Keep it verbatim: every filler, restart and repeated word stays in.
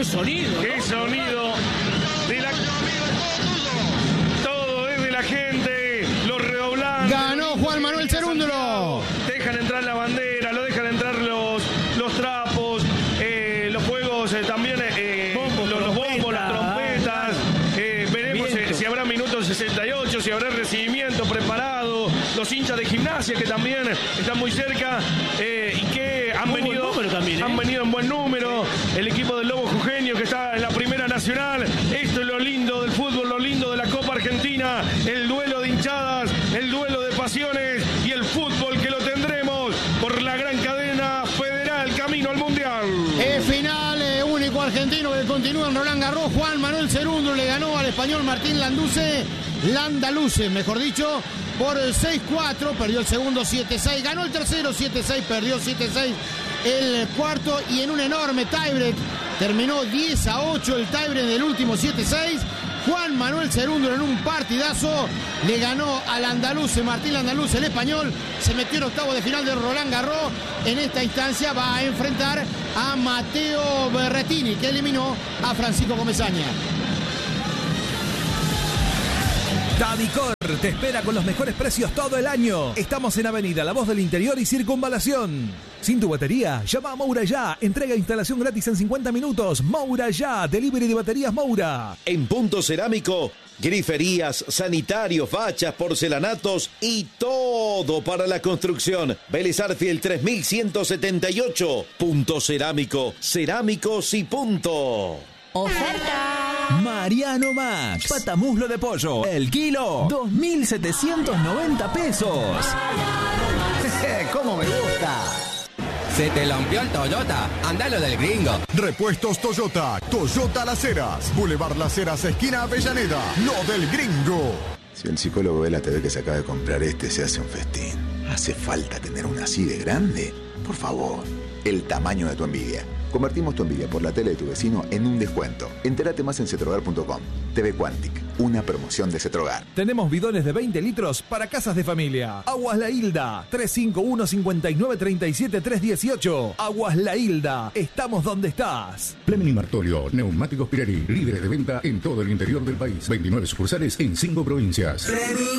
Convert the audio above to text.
sonido! ¡Qué ¿no? sonido! De la... Todo es de la gente. Los redoblantes. Ganó Juan Manuel Cerúndolo. Dejan entrar la bandera, lo dejan entrar los, los trapos, eh, los juegos eh, también, eh, Bombo, los, los bombos, las trompetas. Eh, veremos eh, si habrá minutos sesenta y ocho, si habrá recibimiento preparado. Los hinchas de Gimnasia que también están muy cerca eh, y que han Muy venido, buen número también, ¿eh? han venido en buen número. El equipo del Lobo Jujeño que está en la Primera Nacional. Esto es lo lindo del fútbol, lo lindo de la Copa Argentina. El duelo de hinchadas, el duelo de pasiones y el fútbol que lo tendremos por la gran cadena federal Camino al Mundial. El final eh, único argentino que continúa en Roland Garros. Juan Manuel Cerúndolo le ganó al español Martín Landuce, Landaluce, mejor dicho, por seis cuatro. Perdió el segundo siete seis, ganó el tercero siete seis, perdió siete seis el cuarto y en un enorme tiebreak terminó diez a ocho el tiebreak del último siete seis. Juan Manuel Cerúndolo en un partidazo le ganó al Andaluce, Martín Landaluce, el español. Se metió en octavo de final de Roland Garros. En esta instancia va a enfrentar a Matteo Berrettini, que eliminó a Francisco Comesaña. Davicor te espera con los mejores precios todo el año. Estamos en Avenida La Voz del Interior y Circunvalación. Sin tu batería, llama a Moura Ya. Entrega e instalación gratis en cincuenta minutos. Moura Ya, delivery de baterías Moura. En Punto Cerámico, griferías, sanitarios, fachas, porcelanatos y todo para la construcción. Vélez Arfield tres mil ciento setenta y ocho. Punto Cerámico, cerámicos y punto. ¡Oferta! Mariano Max. Patamuslo de pollo. El kilo. dos mil setecientos noventa pesos. ¡Cómo me gusta! ¿Se te rompió el Toyota? Andalo del gringo. Repuestos Toyota. Toyota Las Heras. Boulevard Las Heras, esquina Avellaneda. Lo del gringo. Si el psicólogo ve la T V que se acaba de comprar este, se hace un festín. ¿Hace falta tener una así de grande? Por favor, el tamaño de tu envidia. Convertimos tu envidia por la tele de tu vecino en un descuento. Entérate más en cetrogar punto com. T V Quantic, una promoción de Cetrogar. Tenemos bidones de veinte litros para casas de familia. Aguas La Hilda, tres cinco uno, cinco nueve tres siete, tres uno ocho. Aguas La Hilda, estamos donde estás. Fleming y Martolio, Neumáticos Pirelli, líderes de venta en todo el interior del país. veintinueve sucursales en cinco provincias.